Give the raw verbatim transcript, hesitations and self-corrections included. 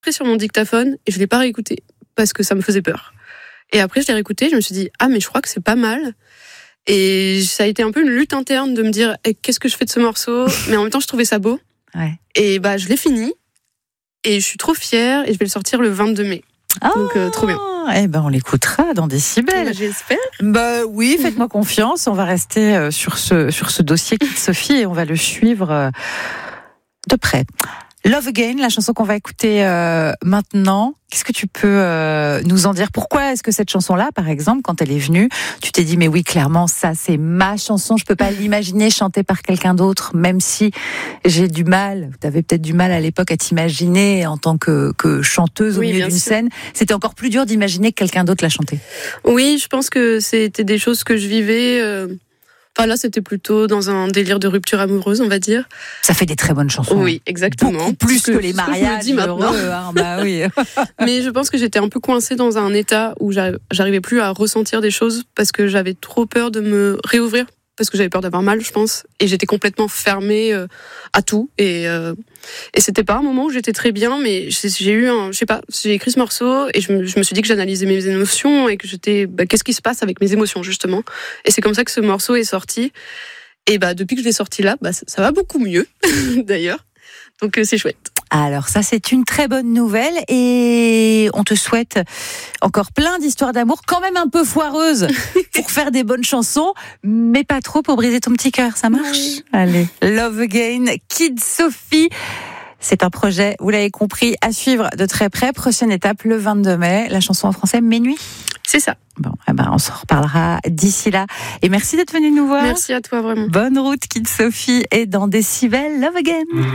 pris sur mon dictaphone et je l'ai pas réécouté parce que ça me faisait peur. Et après, je l'ai réécouté, je me suis dit, ah, mais je crois que c'est pas mal. Et ça a été un peu une lutte interne de me dire, eh, qu'est-ce que je fais de ce morceau? Mais en même temps, je trouvais ça beau. Ouais. Et bah, je l'ai fini. Et je suis trop fière et je vais le sortir le vingt-deux mai. Oh, donc, euh, trop bien. Eh ben, on l'écoutera dans Décibel. Bah, j'espère. Bah oui, faites-moi confiance. On va rester euh, sur ce, sur ce dossier Kid Sophie et on va le suivre euh, de près. Love Again, la chanson qu'on va écouter euh, maintenant. Qu'est-ce que tu peux euh, nous en dire? Pourquoi est-ce que cette chanson-là, par exemple, quand elle est venue, tu t'es dit, mais oui, clairement, ça, c'est ma chanson, je peux pas l'imaginer chantée par quelqu'un d'autre, même si j'ai du mal, tu avais peut-être du mal à l'époque à t'imaginer en tant que, que chanteuse au oui, milieu d'une sûr. scène. C'était encore plus dur d'imaginer que quelqu'un d'autre la chantait. Oui, je pense que c'était des choses que je vivais... Euh... Enfin là, c'était plutôt dans un délire de rupture amoureuse, on va dire. Ça fait des très bonnes chansons. Oui, exactement. Beaucoup plus que, que les mariages heureux. Hein, bah oui. Mais je pense que j'étais un peu coincée dans un état où j'arrivais plus à ressentir des choses parce que j'avais trop peur de me réouvrir, parce que j'avais peur d'avoir mal, je pense. Et j'étais complètement fermée euh, à tout. Et, euh, et c'était pas un moment où j'étais très bien, mais j'ai eu un, je sais pas, j'ai écrit ce morceau et je me, je me suis dit que j'analysais mes émotions et que j'étais, bah, qu'est-ce qui se passe avec mes émotions, justement. Et c'est comme ça que ce morceau est sorti. Et bah, depuis que je l'ai sorti là, bah, ça, ça va beaucoup mieux, d'ailleurs. Donc, euh, c'est chouette. Alors ça, c'est une très bonne nouvelle et on te souhaite encore plein d'histoires d'amour, quand même un peu foireuses pour faire des bonnes chansons, mais pas trop pour briser ton petit cœur, ça marche? Oui. Allez, Love Again, Kid Sophie. C'est un projet, vous l'avez compris, à suivre de très près. Prochaine étape, le vingt-deux mai, la chanson en français, Mes nuits. C'est ça. Bon, eh ben, on s'en reparlera d'ici là. Et merci d'être venu nous voir. Merci à toi, vraiment. Bonne route, Kid Sophie, et dans Décibel, Love Again.